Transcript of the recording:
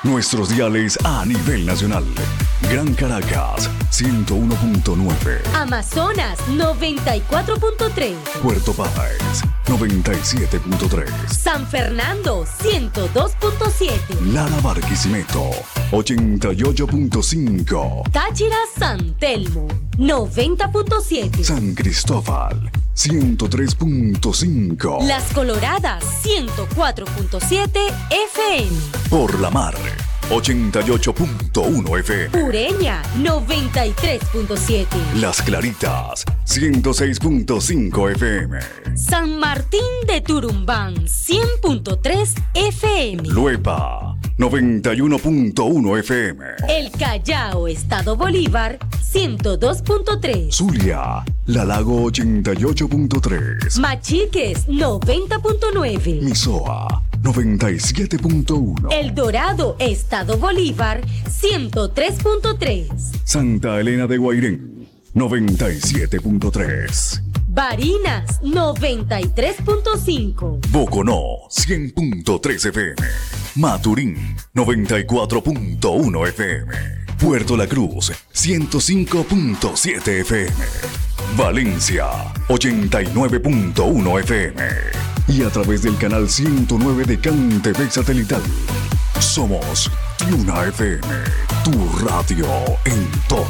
Nuestros diales a nivel nacional. Gran Caracas, 101.9. Amazonas, 94.3. Puerto Páez, 97.3. San Fernando, 102.7. Lara Barquisimeto, 88.5. Táchira, San Telmo, 90.7. San Cristóbal, 103.5. Las Coloradas, 104.7 FM. Por la Mar, 88.1 FM. Ureña, 93.7. Las Claritas, 106.5 FM. San Martín de Turumbán, 100.3 FM. Luepa, 91.1 FM. El Callao, Estado Bolívar, 102.3. Zulia, La Lago, 88.3. Machiques, 90.9. Misoa, 97.1. El Dorado, Estado Bolívar, 103.3. Santa Elena de Guairén, 97.3. Barinas, 93.5. Boconó, 100.3 FM. Maturín, 94.1 FM. Puerto La Cruz, 105.7 FM. Valencia, 89.1 FM. Y a través del canal 109 de CanTV Satelital. Somos Tiuna FM, tu radio en todo